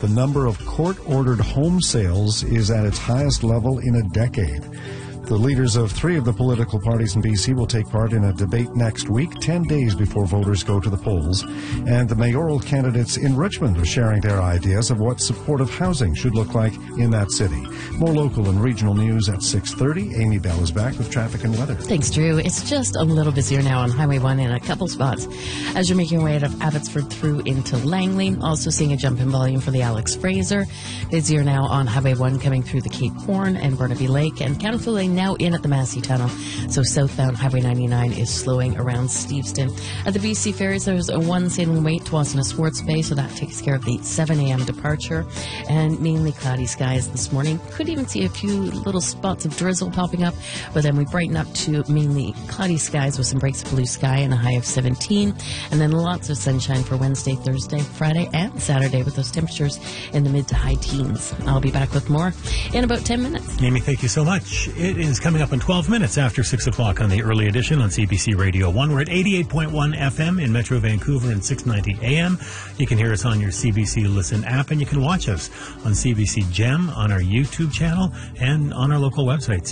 The number of court-ordered home sales is at its highest level in a decade. The leaders of 3 of the political parties in BC will take part in a debate next week, 10 days before voters go to the polls. And the mayoral candidates in Richmond are sharing their ideas of what supportive housing should look like in that city. More local and regional news at 6:30. Amy Bell is back with traffic and weather. Thanks, Drew. It's just a little busier now on Highway 1 in a couple spots as you're making your way out of Abbotsford through into Langley. Also seeing a jump in volume for the Alex Fraser. Busier now on Highway 1 coming through the Cape Horn and Burnaby Lake, and Counterflow Lane now in at the Massey Tunnel. So southbound Highway 99 is slowing around Steveston. At the BC Ferries, there's a 1 sailing wait to Wasana Swartz Bay, so that takes care of the 7 a.m. departure. And mainly cloudy skies this morning. Could even see a few little spots of drizzle popping up, but then we brighten up to mainly cloudy skies with some breaks of blue sky and a high of 17. And then lots of sunshine for Wednesday, Thursday, Friday, and Saturday with those temperatures in the mid to high teens. I'll be back with more in about 10 minutes. Amy, thank you so much. It is coming up in 12 minutes after 6 o'clock on the early edition on CBC Radio 1. We're at 88.1 FM in Metro Vancouver and 690 AM. You can hear us on your CBC Listen app, and you can watch us on CBC Gem on our YouTube channel and on our local website,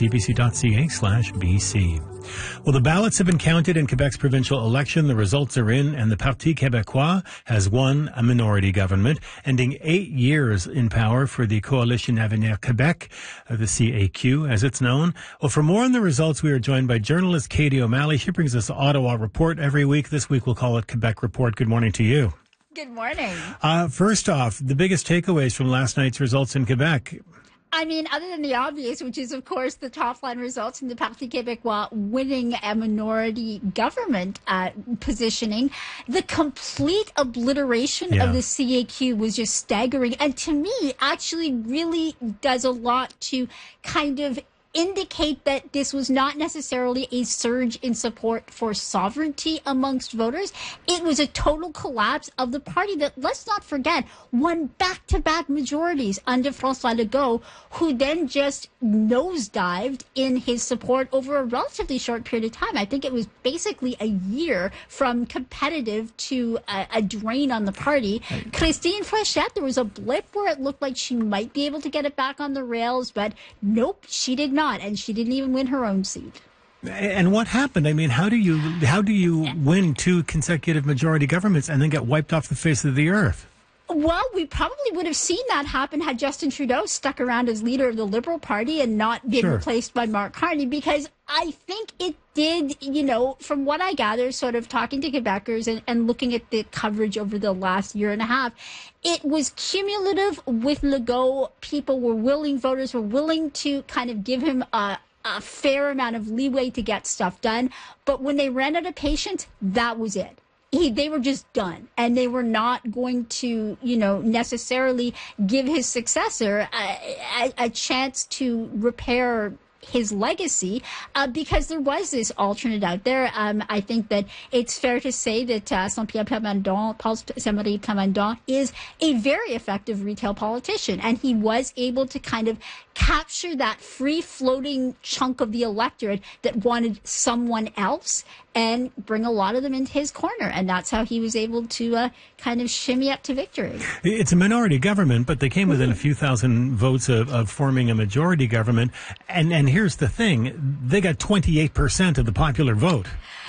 cbc.ca/BC. Well, the ballots have been counted in Quebec's provincial election. The results are in, and the Parti Québécois has won a minority government, ending 8 years in power for the Coalition Avenir Québec, the CAQ, as it's known. Well, for more on the results, we are joined by journalist Katie O'Malley. She brings us Ottawa Report every week. This week, we'll call it Quebec Report. Good morning to you. Good morning. First off, the biggest takeaways from last night's results in Quebec. I mean, other than the obvious, which is, of course, the top-line results in the Parti Québécois winning a minority government positioning, the complete obliteration of the CAQ was just staggering. And to me, actually really does a lot to kind of indicate that this was not necessarily a surge in support for sovereignty amongst voters. It was a total collapse of the party that, let's not forget, won back-to-back majorities under François Legault, who then just nosedived in his support over a relatively short period of time. I think it was basically a year from competitive to a drain on the party. Christine Fréchette, there was a blip where it looked like she might be able to get it back on the rails, but nope, she did not. And she didn't even win her own seat. And what happened? I mean, how do you win 2 consecutive majority governments and then get wiped off the face of the earth? Well, we probably would have seen that happen had Justin Trudeau stuck around as leader of the Liberal Party and not been replaced by Mark Carney, because I think it did, from what I gather, sort of talking to Quebecers and looking at the coverage over the last year and a half, it was cumulative with Legault. Voters were willing to kind of give him a fair amount of leeway to get stuff done. But when they ran out of patience, that was it. They were just done, and they were not going to, necessarily give his successor a chance to repair his legacy, because there was this alternate out there. I think that it's fair to say that Saint-Pierre Plamondon, Paul Saint-Marie Plamondon, is a very effective retail politician, and he was able to kind of capture that free-floating chunk of the electorate that wanted someone else and bring a lot of them into his corner. And that's how he was able to kind of shimmy up to victory. It's a minority government, but they came within a few thousand votes of forming a majority government. And here's the thing. They got 28% of the popular vote.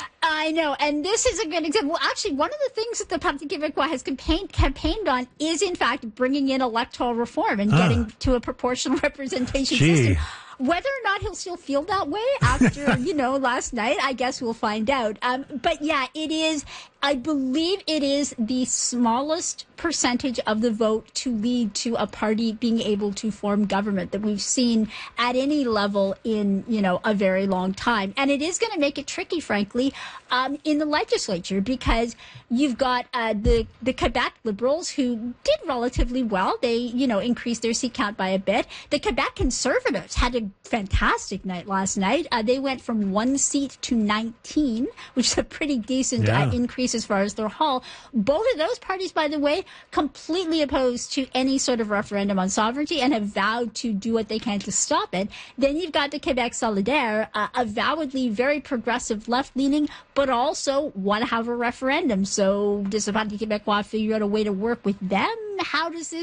I know, and this is a good example. Well, actually, one of the things that the Parti Québécois has campaigned on is, in fact, bringing in electoral reform and getting to a proportional representation system. Whether or not he'll still feel that way after, last night, I guess we'll find out. But yeah, it is, I believe it is the smallest percentage of the vote to lead to a party being able to form government that we've seen at any level in, a very long time. And it is going to make it tricky, frankly, in the legislature, because you've got the Quebec Liberals who did relatively well. They, increased their seat count by a bit. The Quebec Conservatives had a fantastic night last night. They went from 1 seat to 19, which is a pretty decent increase as far as their haul. Both of those parties, by the way, completely opposed to any sort of referendum on sovereignty and have vowed to do what they can to stop it. Then you've got the Quebec Solidaire, avowedly very progressive left-leaning, but also want to have a referendum. So does the Parti Québécois figure out a way to work with them? How does this